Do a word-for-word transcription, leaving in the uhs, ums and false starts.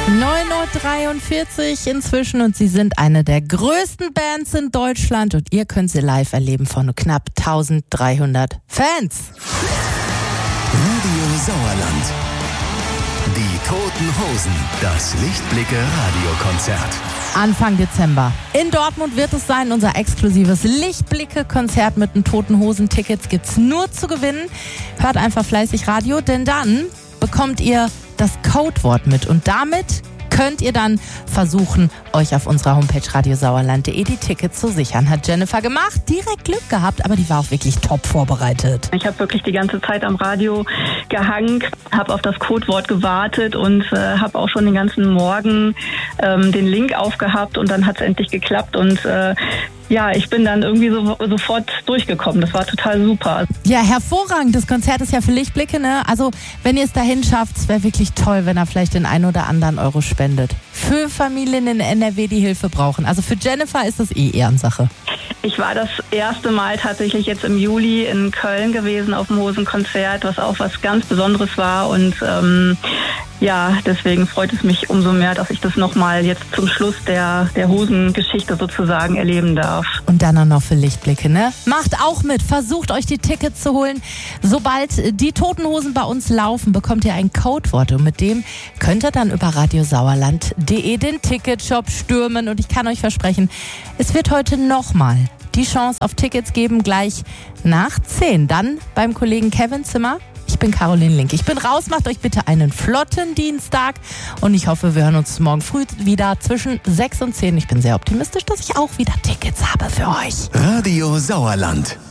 neun Uhr dreiundvierzig inzwischen und sie sind eine der größten Bands in Deutschland und ihr könnt sie live erleben von knapp dreizehnhundert Fans. Radio Sauerland. Die Toten Hosen. Das Lichtblicke-Radiokonzert. Anfang Dezember. In Dortmund wird es sein, unser exklusives Lichtblicke-Konzert mit den Toten Hosen-Tickets gibt's nur zu gewinnen. Hört einfach fleißig Radio, denn dann bekommt ihr das Codewort mit und damit könnt ihr dann versuchen, euch auf unserer Homepage radiosauerland punkt de die Tickets zu sichern. Hat Jennifer gemacht, direkt Glück gehabt, aber die war auch wirklich top vorbereitet. Ich habe wirklich die ganze Zeit am Radio gehangen, habe auf das Codewort gewartet und äh, habe auch schon den ganzen Morgen ähm, den Link aufgehabt und dann hat es endlich geklappt und äh, ja, ich bin dann irgendwie so, sofort durchgekommen. Das war total super. Ja, hervorragend. Das Konzert ist ja für Lichtblicke, ne? Also, wenn ihr es dahin schafft, es wäre wirklich toll, wenn ihr vielleicht den ein oder anderen Euro spendet. Für Familien in N R W, die Hilfe brauchen. Also für Jennifer ist das eh Ehrensache. Ich war das erste Mal tatsächlich jetzt im Juli in Köln gewesen auf dem Hosenkonzert, was auch was ganz Besonderes war und ähm, ja, deswegen freut es mich umso mehr, dass ich das nochmal jetzt zum Schluss der, der Hosengeschichte sozusagen erleben darf. Und dann auch noch für Lichtblicke, ne? Macht auch mit, versucht euch die Tickets zu holen. Sobald die Toten Hosen bei uns laufen, bekommt ihr ein Codewort und mit dem könnt ihr dann über radiosauerland punkt de den Ticketshop stürmen und ich kann euch versprechen, es wird heute nochmal die Chance auf Tickets geben, gleich nach zehn. Dann beim Kollegen Kevin Zimmer. Ich bin Caroline Link. Ich bin raus. Macht euch bitte einen flotten Dienstag. Und ich hoffe, wir hören uns morgen früh wieder zwischen sechs und zehn. Ich bin sehr optimistisch, dass ich auch wieder Tickets habe für euch. Radio Sauerland.